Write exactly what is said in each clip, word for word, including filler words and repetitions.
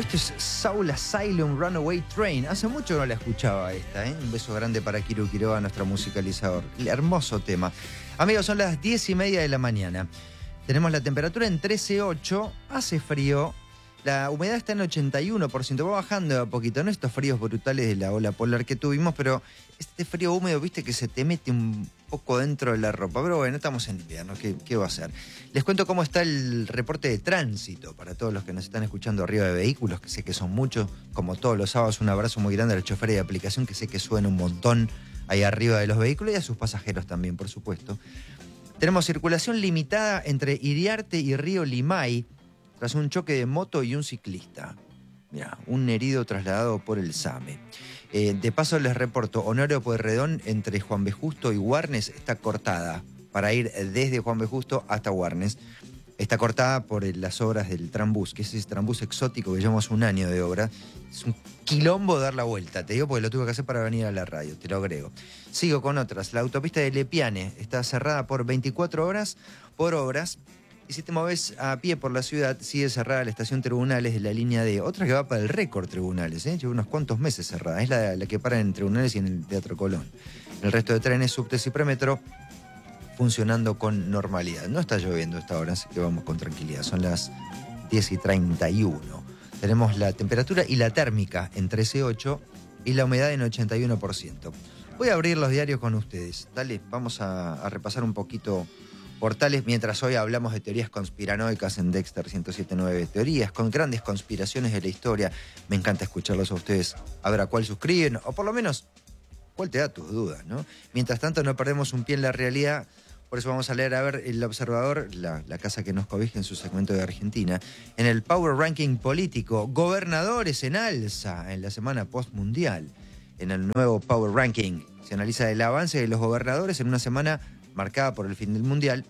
Esto es Soul Asylum Runaway Train. Hace mucho no la escuchaba esta, ¿eh? Un beso grande para Kiru Quiroga, nuestro musicalizador. Hermoso tema. Amigos, son las diez y media de la mañana. Tenemos la temperatura en trece punto ocho. Hace frío. La humedad está en ochenta y uno por ciento. Va bajando a poquito, no estos fríos brutales de la ola polar que tuvimos, pero este frío húmedo, viste, que se te mete un poco dentro de la ropa. Pero bueno, estamos en invierno, ¿qué, qué va a hacer? Les cuento cómo está el reporte de tránsito para todos los que nos están escuchando arriba de vehículos, que sé que son muchos. Como todos los sábados, un abrazo muy grande al chofer de aplicación, que sé que suena un montón ahí arriba de los vehículos, y a sus pasajeros también, por supuesto. Tenemos circulación limitada entre Iriarte y Río Limay, tras un choque de moto y un ciclista. Mirá, un herido trasladado por el SAME. Eh, de paso les reporto, Honorio Pueyrredón entre Juan B. Justo y Warnes está cortada para ir desde Juan B. Justo hasta Warnes. Está cortada por las obras del Trambús, que es ese Trambús exótico que llevamos un año de obra. Es un quilombo dar la vuelta, te digo, porque lo tuve que hacer para venir a la radio, te lo agrego. Sigo con otras. La autopista de Lepiane está cerrada por veinticuatro horas por obras. Y si te moves a pie por la ciudad, sigue cerrada la estación Tribunales de la línea D. Otra que va para el récord Tribunales, ¿eh? Lleva unos cuantos meses cerrada. Es la, la que para en Tribunales y en el Teatro Colón. El resto de trenes, subtes y premetro funcionando con normalidad. No está lloviendo a esta hora, así que vamos con tranquilidad. Son las diez y treinta y uno. Tenemos la temperatura y la térmica en trece punto ocho y la humedad en ochenta y uno por ciento. Voy a abrir los diarios con ustedes. Dale, vamos a, a repasar un poquito portales, mientras hoy hablamos de teorías conspiranoicas en Dexter ciento siete punto nueve, teorías con grandes conspiraciones de la historia. Me encanta escucharlos a ustedes, a ver a cuál suscriben, o por lo menos, cuál te da tus dudas, ¿no? Mientras tanto, no perdemos un pie en la realidad, por eso vamos a leer, a ver, El Observador, la, la casa que nos cobija en su segmento de Argentina, en el Power Ranking político, gobernadores en alza en la semana postmundial. En el nuevo Power Ranking se analiza el avance de los gobernadores en una semana marcada por el fin del Mundial,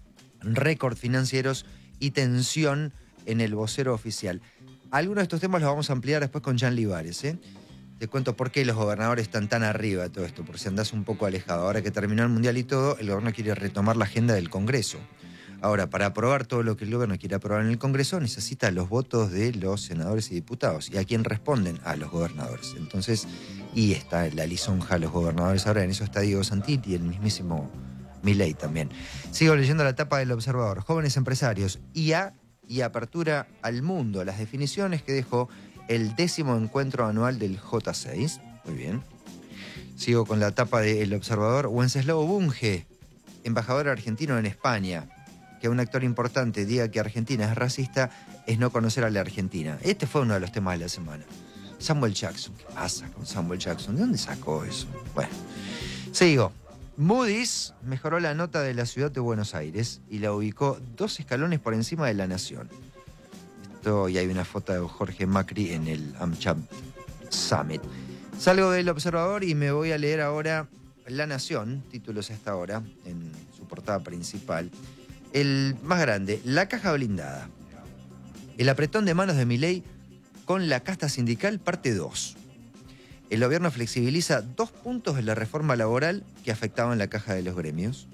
récord financieros y tensión en el vocero oficial. Algunos de estos temas los vamos a ampliar después con Jan Libares, ¿eh? Te cuento por qué los gobernadores están tan arriba de todo esto, por si andás un poco alejado. Ahora que terminó el Mundial y todo, el gobierno quiere retomar la agenda del Congreso. Ahora, para aprobar todo lo que el gobierno quiere aprobar en el Congreso, necesita los votos de los senadores y diputados. ¿Y a quién responden? A los gobernadores. Entonces, y está la lisonja a los gobernadores. Ahora en eso está Diego Santilli y el mismísimo Milei también. Sigo leyendo la tapa del Observador. Jóvenes empresarios, I A y apertura al mundo. Las definiciones que dejó el décimo encuentro anual del J seis. Muy bien. Sigo con la tapa del Observador. Wenceslao Bunge, embajador argentino en España. Que un actor importante diga que Argentina es racista es no conocer a la Argentina. Este fue uno de los temas de la semana. Samuel Jackson. ¿Qué pasa con Samuel Jackson? ¿De dónde sacó eso? Bueno. Sigo. Moody's mejoró la nota de la ciudad de Buenos Aires y la ubicó dos escalones por encima de La Nación. Esto, y hay una foto de Jorge Macri en el AmCham Summit. Salgo del Observador y me voy a leer ahora La Nación, títulos a esta hora, en su portada principal. El más grande, La Caja Blindada. El apretón de manos de Milei con la casta sindical, parte dos. El gobierno flexibiliza dos puntos de la reforma laboral que afectaban la caja de los gremios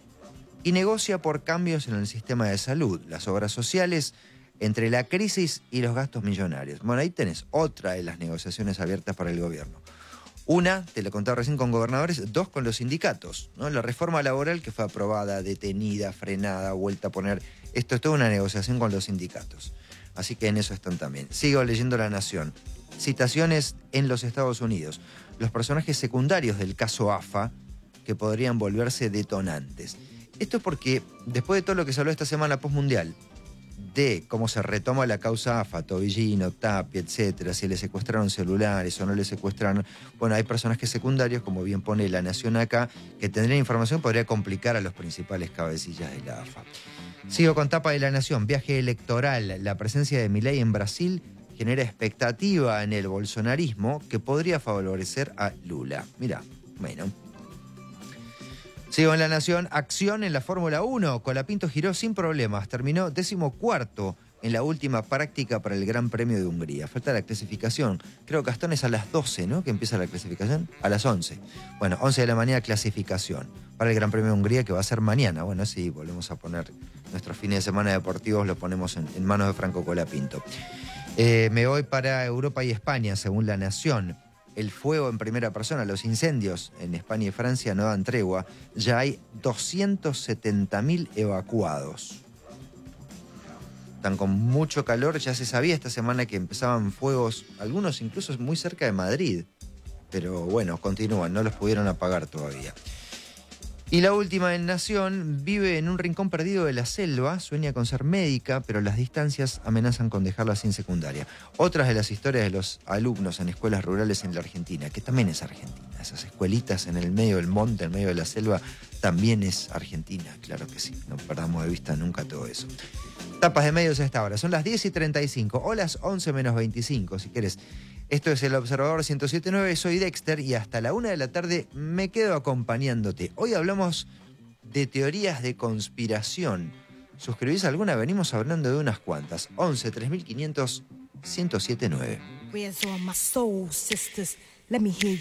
y negocia por cambios en el sistema de salud, las obras sociales, entre la crisis y los gastos millonarios. Bueno, ahí tenés otra de las negociaciones abiertas para el gobierno. Una, te lo contaba recién, con gobernadores, dos con los sindicatos, ¿no? La reforma laboral que fue aprobada, detenida, frenada, vuelta a poner. Esto es toda una negociación con los sindicatos. Así que en eso están también. Sigo leyendo La Nación. Citaciones en los Estados Unidos. Los personajes secundarios del caso A F A que podrían volverse detonantes. Esto es porque después de todo lo que se habló esta semana postmundial, de cómo se retoma la causa A F A, Tobillino, Tapia, etcétera, si le secuestraron celulares o no le secuestraron. Bueno, hay personajes secundarios, como bien pone La Nación acá, que tendrían información, podría complicar a los principales cabecillas de la A F A. Sigo con tapa de La Nación. Viaje electoral. La presencia de Milei en Brasil genera expectativa en el bolsonarismo que podría favorecer a Lula. Mirá, bueno. Sigo en La Nación. Acción en la Fórmula uno. Colapinto giró sin problemas. Terminó decimocuarto en la última práctica para el Gran Premio de Hungría. Falta la clasificación. Creo que Gastón es a las doce, ¿no? Que empieza la clasificación. A las once. Bueno, once de la mañana clasificación para el Gran Premio de Hungría, que va a ser mañana. Bueno, sí, volvemos a poner nuestros fines de semana deportivos, lo ponemos en, en manos de Franco Colapinto. Eh, me voy para Europa y España, según La Nación. El fuego en primera persona, los incendios en España y Francia no dan tregua. Ya hay doscientos setenta mil evacuados. Están con mucho calor. Ya se sabía esta semana que empezaban fuegos, algunos incluso muy cerca de Madrid. Pero bueno, continúan, no los pudieron apagar todavía. Y la última en Nación: vive en un rincón perdido de la selva, sueña con ser médica, pero las distancias amenazan con dejarla sin secundaria. Otras de las historias de los alumnos en escuelas rurales en la Argentina, que también es Argentina. Esas escuelitas en el medio del monte, en medio de la selva, también es Argentina, claro que sí. No perdamos de vista nunca todo eso. Tapas de medios a esta hora. Son las diez y treinta y cinco o las once menos veinticinco, si quieres. Esto es El Observador ciento siete punto nueve, soy Dexter y hasta la una de la tarde me quedo acompañándote. Hoy hablamos de teorías de conspiración. ¿Suscribís alguna? Venimos hablando de unas cuantas. once, tres mil quinientos, ciento siete punto nueve.